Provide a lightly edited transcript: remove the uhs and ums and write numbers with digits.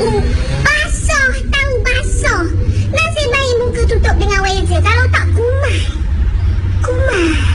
Basah, tahu basah. Nasib baik muka tutup dengan wayar. Kalau tak kumai. Kumai.